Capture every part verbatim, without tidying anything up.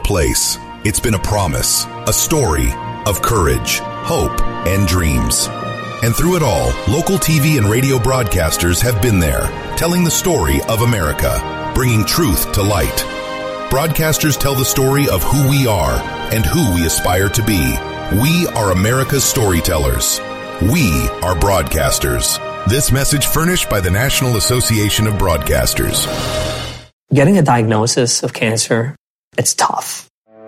place. It's been a promise, a story of courage, hope, and dreams. And through it all, local T V and radio broadcasters have been there, telling the story of America, bringing truth to light. Broadcasters tell the story of who we are and who we aspire to be. We are America's storytellers. We are broadcasters. This message furnished by the National Association of Broadcasters. Getting a diagnosis of cancer, it's tough.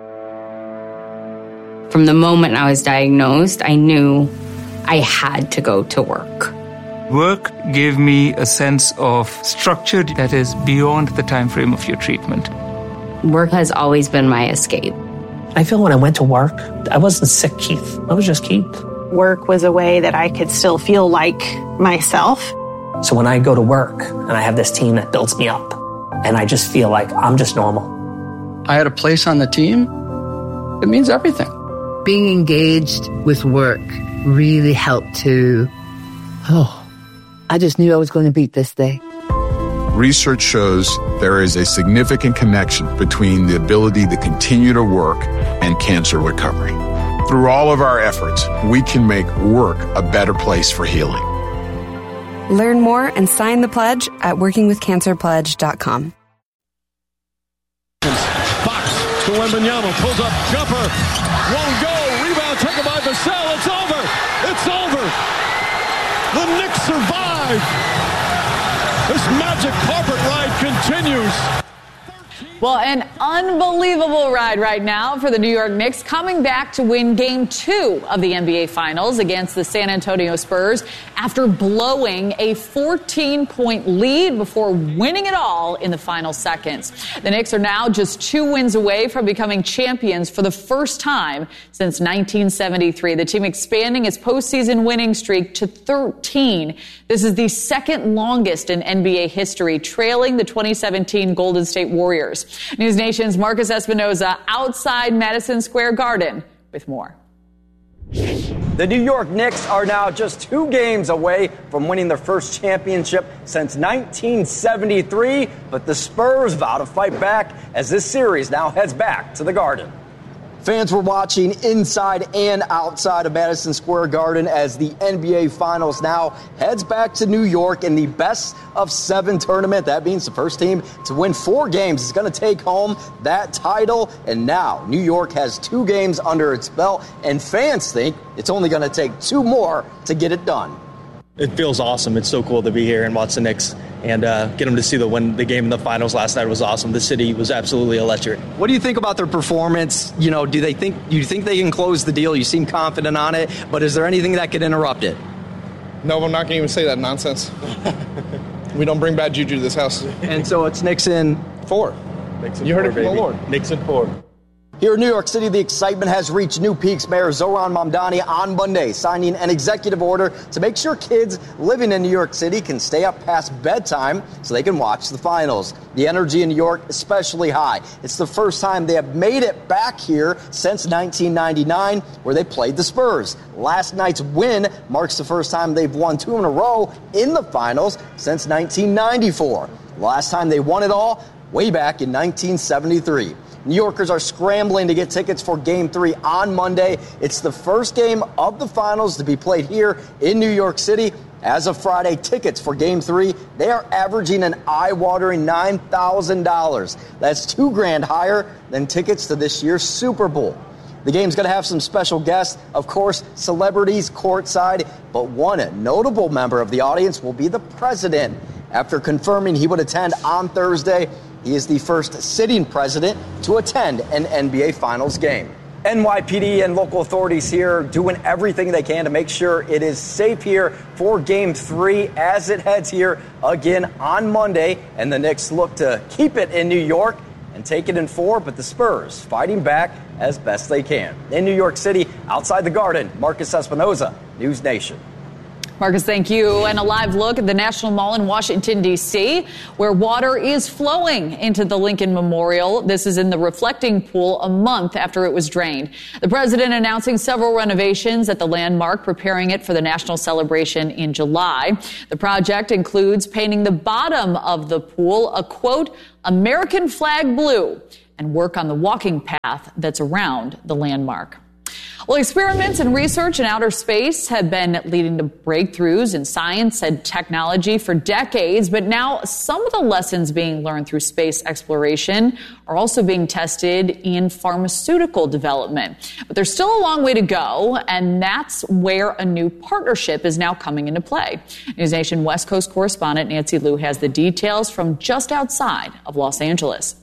From the moment I was diagnosed, I knew I had to go to work. Work gave me a sense of structure that is beyond the time frame of your treatment. Work has always been my escape. I feel when I went to work, I wasn't sick, Keith. I was just Keith. Work was a way that I could still feel like myself. So when I go to work and I have this team that builds me up, and I just feel like I'm just normal. I had a place on the team. It means everything. Being engaged with work really helped to, oh, I just knew I was going to beat this day. Research shows there is a significant connection between the ability to continue to work and cancer recovery. Through all of our efforts, we can make work a better place for healing. Learn more and sign the pledge at working with cancer pledge dot com. Fox to Wembanyama, pulls up, jumper, won't go, rebound taken by Vassell, it's over, it's over. The Knicks survive. This magic carpet ride continues. Well, an unbelievable ride right now for the New York Knicks, coming back to win game two of the N B A Finals against the San Antonio Spurs after blowing a fourteen-point lead before winning it all in the final seconds. The Knicks are now just two wins away from becoming champions for the first time since nineteen seventy-three. The team expanding its postseason winning streak to thirteen. This is the second longest in N B A history, trailing the twenty seventeen Golden State Warriors. News Nation's Marcus Espinoza outside Madison Square Garden with more. The New York Knicks are now just two games away from winning their first championship since nineteen seventy-three, but the Spurs vow to fight back as this series now heads back to the Garden. Fans were watching inside and outside of Madison Square Garden as the N B A Finals now heads back to New York in the best of seven tournament. That means the first team to win four games is going to take home that title. And now New York has two games under its belt, and fans think it's only going to take two more to get it done. It feels awesome. It's so cool to be here and watch the Knicks and uh, get them to see the win. The game in the finals last night was awesome. The city was absolutely electric. What do you think about their performance? You know, do they think you think they can close the deal? You seem confident on it, but is there anything that could interrupt it? No, I'm not going to even say that nonsense. We don't bring bad juju to this house. And so it's Knicks in four. Knicks in you four, heard it from baby. the Lord. Knicks in four. Here in New York City, the excitement has reached new peaks. Mayor Zoran Mamdani on Monday signing an executive order to make sure kids living in New York City can stay up past bedtime so they can watch the finals. The energy in New York especially high. It's the first time they have made it back here since nineteen ninety-nine, where they played the Spurs. Last night's win marks the first time they've won two in a row in the finals since nineteen ninety-four. Last time they won it all, way back in nineteen seventy-three. New Yorkers are scrambling to get tickets for Game three on Monday. It's the first game of the finals to be played here in New York City. As of Friday, tickets for Game three, they are averaging an eye-watering nine thousand dollars. That's two grand higher than tickets to this year's Super Bowl. The game's going to have some special guests, of course, celebrities courtside, but one notable member of the audience will be the president. After confirming he would attend on Thursday, he is the first sitting president to attend an N B A Finals game. N Y P D and local authorities here doing everything they can to make sure it is safe here for Game three as it heads here again on Monday. And the Knicks look to keep it in New York and take it in four, but the Spurs fighting back as best they can. In New York City, outside the Garden, Marcus Espinoza, News Nation. Marcus, thank you. And a live look at the National Mall in Washington, D C, where water is flowing into the Lincoln Memorial. This is in the reflecting pool a month after it was drained. The president announcing several renovations at the landmark, preparing it for the national celebration in July. The project includes painting the bottom of the pool a, quote, American flag blue, and work on the walking path that's around the landmark. Well, experiments and research in outer space have been leading to breakthroughs in science and technology for decades, but now some of the lessons being learned through space exploration are also being tested in pharmaceutical development. But there's still a long way to go, and that's where a new partnership is now coming into play. News Nation West Coast correspondent Nancy Liu has the details from just outside of Los Angeles.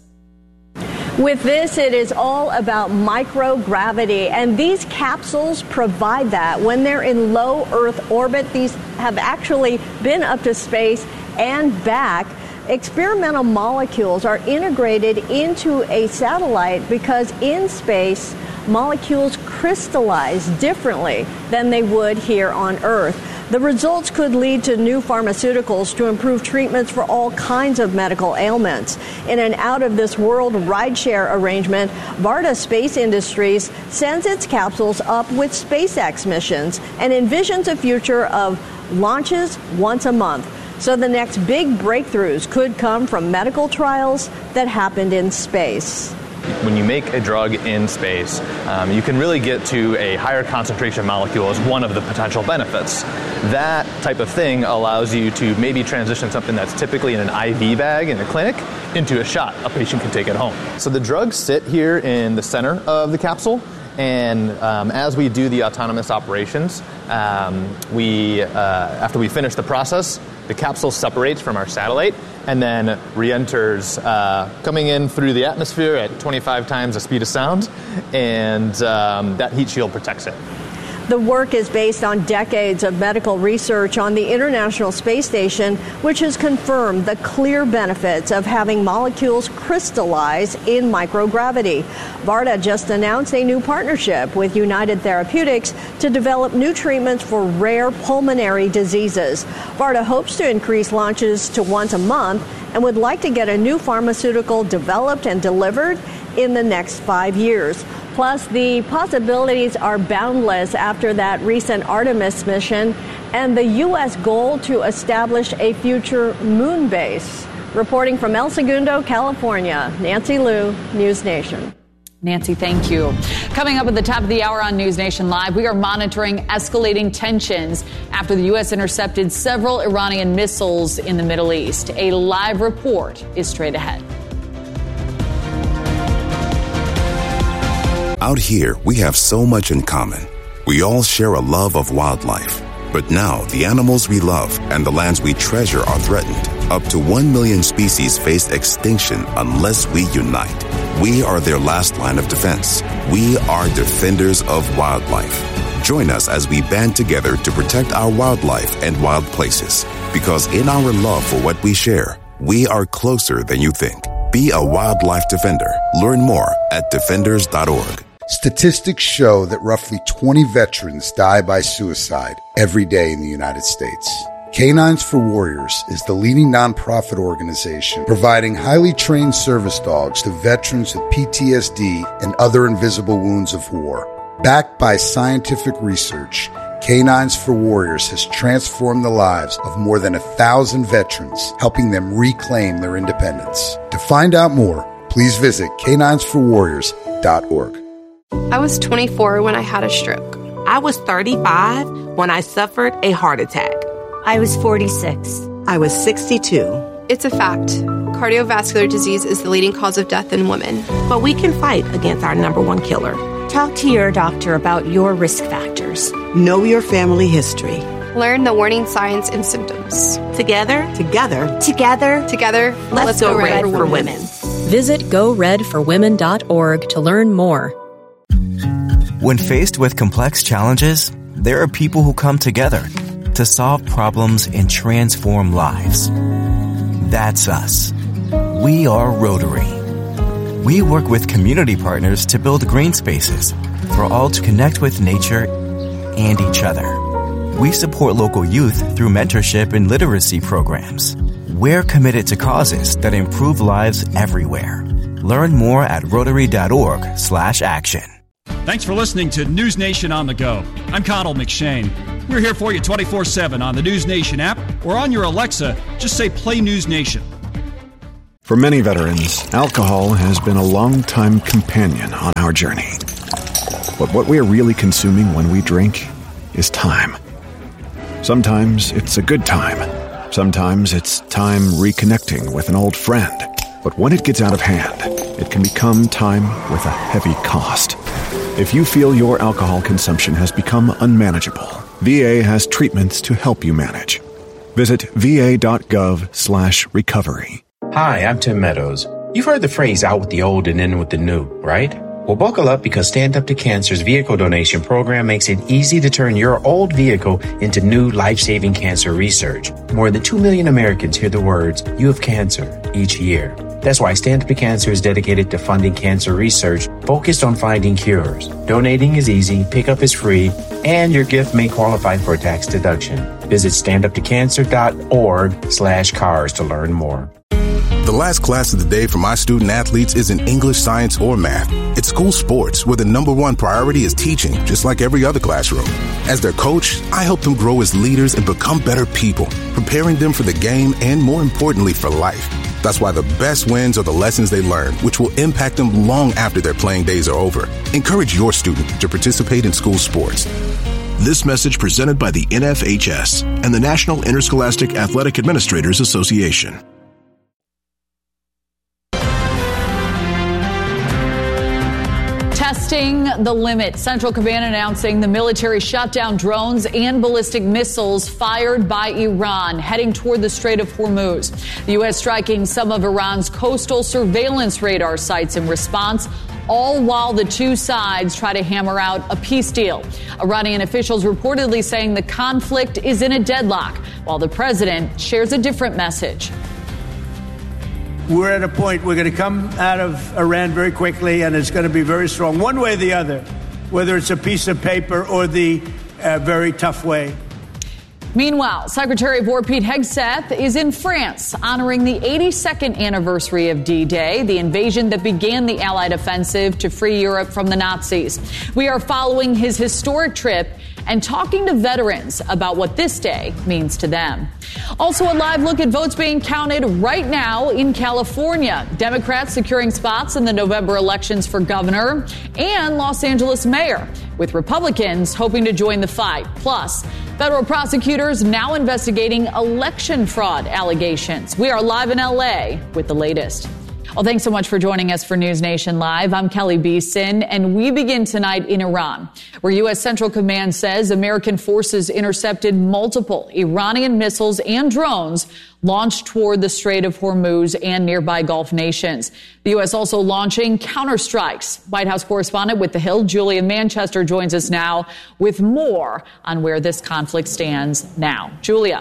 With this, it is all about microgravity, and these capsules provide that. When they're in low Earth orbit, these have actually been up to space and back. Experimental molecules are integrated into a satellite because in space, molecules crystallize differently than they would here on Earth. The results could lead to new pharmaceuticals to improve treatments for all kinds of medical ailments. In an out-of-this-world rideshare arrangement, Varda Space Industries sends its capsules up with SpaceX missions and envisions a future of launches once a month. So the next big breakthroughs could come from medical trials that happened in space. When you make a drug in space, um, you can really get to a higher concentration molecule as one of the potential benefits. That type of thing allows you to maybe transition something that's typically in an I V bag in a clinic into a shot. A patient can take it home. So the drugs sit here in the center of the capsule, and um, as we do the autonomous operations, um, we, uh, after we finish the process, the capsule separates from our satellite and then re-enters, uh, coming in through the atmosphere at twenty-five times the speed of sound, and um, that heat shield protects it. The work is based on decades of medical research on the International Space Station, which has confirmed the clear benefits of having molecules crystallize in microgravity. Varda just announced a new partnership with United Therapeutics to develop new treatments for rare pulmonary diseases. Varda hopes to increase launches to once a month and would like to get a new pharmaceutical developed and delivered in the next five years. Plus, the possibilities are boundless after that recent Artemis mission and the U S goal to establish a future moon base. Reporting from El Segundo, California, Nancy Liu, News Nation. Nancy, thank you. Coming up at the top of the hour on News Nation Live, we are monitoring escalating tensions after the U S intercepted several Iranian missiles in the Middle East. A live report is straight ahead. Out here, we have so much in common. We all share a love of wildlife. But now, the animals we love and the lands we treasure are threatened. Up to one million species face extinction unless we unite. We are their last line of defense. We are defenders of wildlife. Join us as we band together to protect our wildlife and wild places. Because in our love for what we share, we are closer than you think. Be a wildlife defender. Learn more at defenders dot org. Statistics show that roughly twenty veterans die by suicide every day in the United States. Canines for Warriors is the leading nonprofit organization providing highly trained service dogs to veterans with P T S D and other invisible wounds of war. Backed by scientific research, Canines for Warriors has transformed the lives of more than a thousand veterans, helping them reclaim their independence. To find out more, please visit canines for warriors dot org. I was twenty-four when I had a stroke. I was thirty-five when I suffered a heart attack. I was forty-six. I was sixty-two. It's a fact. Cardiovascular disease is the leading cause of death in women. But we can fight against our number one killer. Talk to your doctor about your risk factors. Know your family history. Learn the warning signs and symptoms. Together, together, together, together, let's, let's go, go red, red for, for women. women. Visit go red for women dot org to learn more. When faced with complex challenges, there are people who come together to solve problems and transform lives. That's us. We are Rotary. We work with community partners to build green spaces for all to connect with nature and each other. We support local youth through mentorship and literacy programs. We're committed to causes that improve lives everywhere. Learn more at rotary dot org slash action. Thanks for listening to News Nation on the Go. I'm Connell McShane. We're here for you twenty-four seven on the News Nation app or on your Alexa. Just say Play News Nation. For many veterans, alcohol has been a long-time companion on our journey. But what we are really consuming when we drink is time. Sometimes it's a good time. Sometimes it's time reconnecting with an old friend. But when it gets out of hand, it can become time with a heavy cost. If you feel your alcohol consumption has become unmanageable, V A has treatments to help you manage. Visit va.gov slash recovery. Hi, I'm Tim Meadows. You've heard the phrase out with the old and in with the new, right? Well, buckle up because Stand Up to Cancer's vehicle donation program makes it easy to turn your old vehicle into new life-saving cancer research. More than two million Americans hear the words, "You have cancer," each year. That's why Stand Up to Cancer is dedicated to funding cancer research focused on finding cures. Donating is easy, pickup is free, and your gift may qualify for a tax deduction. Visit standuptocancer.org slash cars to learn more. The last class of the day for my student athletes isn't English, science, or math. It's school sports, where the number one priority is teaching, just like every other classroom. As their coach, I help them grow as leaders and become better people, preparing them for the game and, more importantly, for life. That's why the best wins are the lessons they learn, which will impact them long after their playing days are over. Encourage your student to participate in school sports. This message presented by the N F H S and the National Interscholastic Athletic Administrators Association. Testing the limit. Central Command announcing the military shot down drones and ballistic missiles fired by Iran heading toward the Strait of Hormuz. The U S striking some of Iran's coastal surveillance radar sites in response, all while the two sides try to hammer out a peace deal. Iranian officials reportedly saying the conflict is in a deadlock, while the president shares a different message. We're at a point we're going to come out of Iran very quickly, and it's going to be very strong, one way or the other, whether it's a piece of paper or the uh, very tough way. Meanwhile, Secretary of War Pete Hegseth is in France, honoring the eighty-second anniversary of D-Day, the invasion that began the Allied offensive to free Europe from the Nazis. We are following his historic trip and talking to veterans about what this day means to them. Also, a live look at votes being counted right now in California. Democrats securing spots in the November elections for governor and Los Angeles mayor, with Republicans hoping to join the fight. Plus, federal prosecutors now investigating election fraud allegations. We are live in L A with the latest. Well, thanks so much for joining us for News Nation Live. I'm Kelly Beeson, and we begin tonight in Iran, where U S Central Command says American forces intercepted multiple Iranian missiles and drones launched toward the Strait of Hormuz and nearby Gulf nations. The U S also launching counterstrikes. White House correspondent with The Hill, Julia Manchester, joins us now with more on where this conflict stands now. Julia.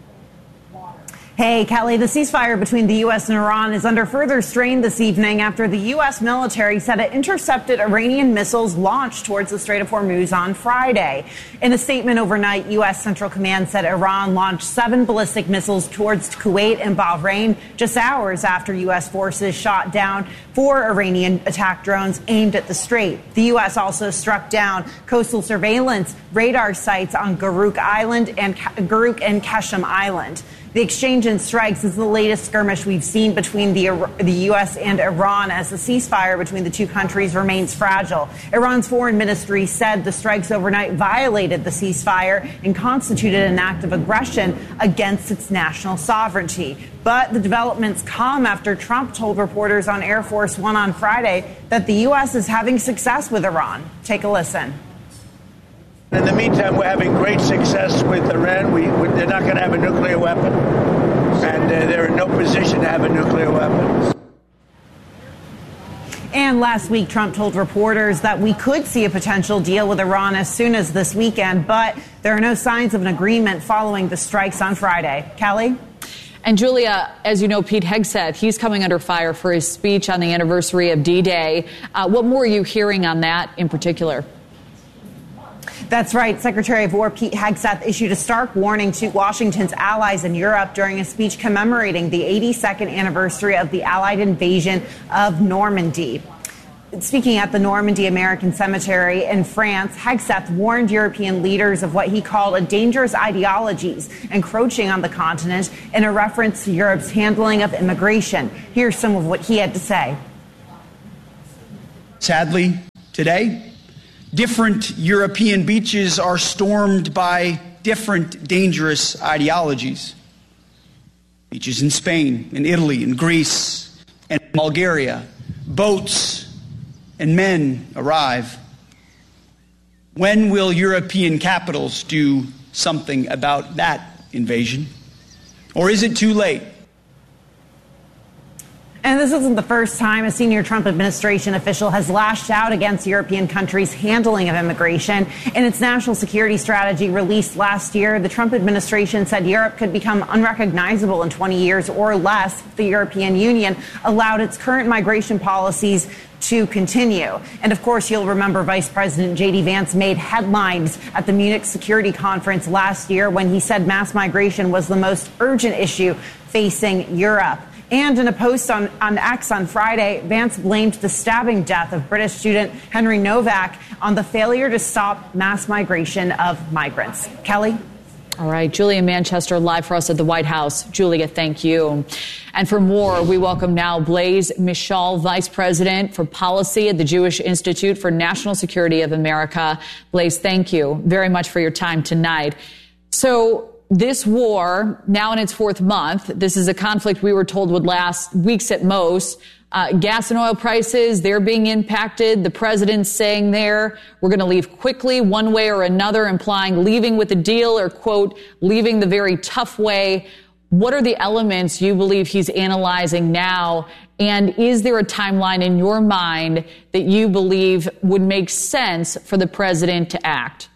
Hey, Kelly, the ceasefire between the U S and Iran is under further strain this evening after the U S military said it intercepted Iranian missiles launched towards the Strait of Hormuz on Friday. In a statement overnight, U S Central Command said Iran launched seven ballistic missiles towards Kuwait and Bahrain just hours after U S forces shot down four Iranian attack drones aimed at the strait. The U S also struck down coastal surveillance radar sites on Garuk Island and Garuk and Keshem Island. The exchange in strikes is the latest skirmish we've seen between the, the U S and Iran as the ceasefire between the two countries remains fragile. Iran's foreign ministry said the strikes overnight violated the ceasefire and constituted an act of aggression against its national sovereignty. But the developments come after Trump told reporters on Air Force One on Friday that the U S is having success with Iran. Take a listen. In the meantime, we're having great success with Iran. We, we, they're not going to have a nuclear weapon, and uh, they're in no position to have a nuclear weapon. And last week, Trump told reporters that we could see a potential deal with Iran as soon as this weekend, but there are no signs of an agreement following the strikes on Friday. Kelly? And Julia, as you know, Pete Hegseth, he's coming under fire for his speech on the anniversary of D-Day. Uh, what more are you hearing on that in particular? That's right. Secretary of War Pete Hegseth issued a stark warning to Washington's allies in Europe during a speech commemorating the eighty-second anniversary of the Allied invasion of Normandy. Speaking at the Normandy American Cemetery in France, Hegseth warned European leaders of what he called a dangerous ideologies encroaching on the continent in a reference to Europe's handling of immigration. Here's some of what he had to say. Sadly, today, different European beaches are stormed by different dangerous ideologies. Beaches in Spain, in Italy, in Greece, and Bulgaria, boats and men arrive. When will European capitals do something about that invasion? Or is it too late? And this isn't the first time a senior Trump administration official has lashed out against European countries' handling of immigration. In its national security strategy released last year, the Trump administration said Europe could become unrecognizable in twenty years or less if the European Union allowed its current migration policies to continue. And of course, you'll remember Vice President J D Vance made headlines at the Munich Security Conference last year when he said mass migration was the most urgent issue facing Europe. And in a post on, on X on Friday, Vance blamed the stabbing death of British student Henry Novak on the failure to stop mass migration of migrants. Kelly? All right, Julia Manchester live for us at the White House. Julia, thank you. And for more, we welcome now Blaise Michal, Vice President for Policy at the Jewish Institute for National Security of America. Blaise, thank you very much for your time tonight. So this war, now in its fourth month, this is a conflict we were told would last weeks at most. Uh, gas and oil prices, they're being impacted. The president's saying there, we're going to leave quickly one way or another, implying leaving with a deal or, quote, leaving the very tough way. What are the elements you believe he's analyzing now? And is there a timeline in your mind that you believe would make sense for the president to act?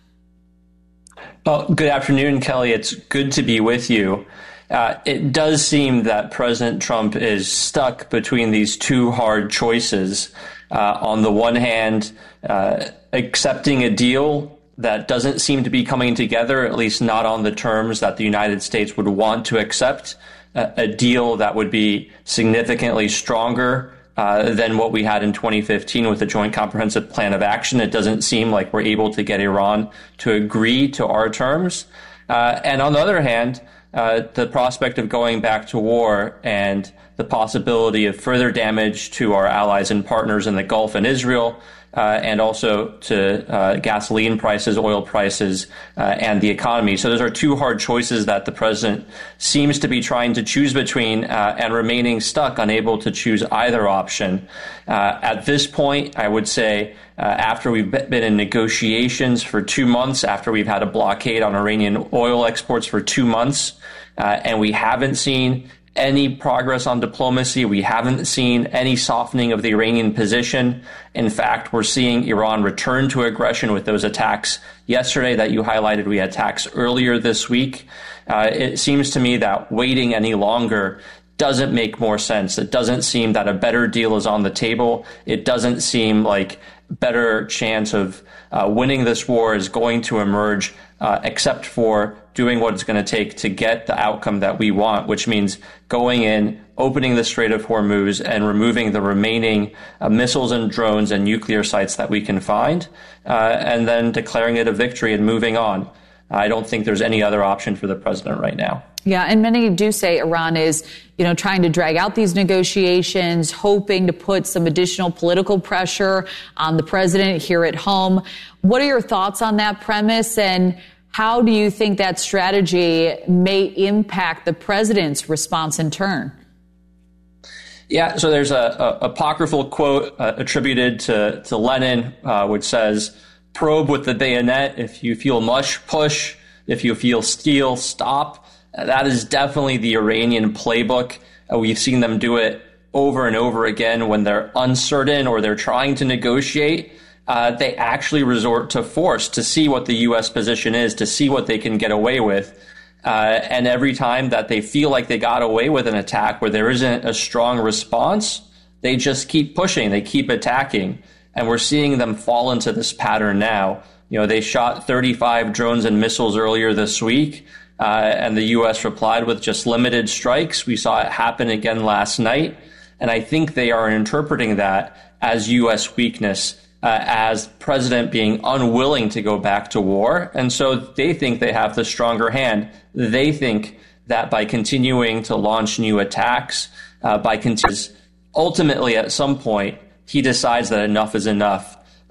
Well, good afternoon, Kelly. It's good to be with you. Uh, it does seem that President Trump is stuck between these two hard choices. Uh, on the one hand, uh, accepting a deal that doesn't seem to be coming together, at least not on the terms that the United States would want to accept, uh, a deal that would be significantly stronger uh, than what we had in twenty fifteen with the Joint Comprehensive Plan of Action. It doesn't seem like we're able to get Iran to agree to our terms. Uh, and on the other hand, Uh, the prospect of going back to war and the possibility of further damage to our allies and partners in the Gulf and Israel, uh, and also to uh, gasoline prices, oil prices, uh, and the economy. So those are two hard choices that the president seems to be trying to choose between uh, and remaining stuck, unable to choose either option. Uh, at this point, I would say, Uh, after we've been in negotiations for two months, after we've had a blockade on Iranian oil exports for two months, uh, and we haven't seen any progress on diplomacy, we haven't seen any softening of the Iranian position. In fact, we're seeing Iran return to aggression with those attacks yesterday that you highlighted. We had attacks earlier this week. Uh, it seems to me that waiting any longer doesn't make more sense. It doesn't seem that a better deal is on the table. It doesn't seem like better chance of uh, winning this war is going to emerge, uh, except for doing what it's going to take to get the outcome that we want, which means going in, opening the Strait of Hormuz, and removing the remaining uh, missiles and drones and nuclear sites that we can find, uh, and then declaring it a victory and moving on. I don't think there's any other option for the president right now. Yeah, and many do say Iran is, you know, trying to drag out these negotiations, hoping to put some additional political pressure on the president here at home. What are your thoughts on that premise, and how do you think that strategy may impact the president's response in turn? Yeah, so there's a, a apocryphal quote uh, attributed to, to Lenin, uh, which says, "Probe with the bayonet. If you feel mush, push. If you feel steel, stop." That is definitely the Iranian playbook. Uh, we've seen them do it over and over again when they're uncertain or they're trying to negotiate. Uh, they actually resort to force to see what the U S position is, to see what they can get away with. Uh, and every time that they feel like they got away with an attack where there isn't a strong response, they just keep pushing, they keep attacking. And we're seeing them fall into this pattern now. You know, they shot thirty-five drones and missiles earlier this week. Uh, and the U S replied with just limited strikes. We saw it happen again last night. And I think they are interpreting that as U S weakness, uh, as president being unwilling to go back to war. And so they think they have the stronger hand. They think that by continuing to launch new attacks, uh, by continuing, ultimately at some point, he decides that enough is enough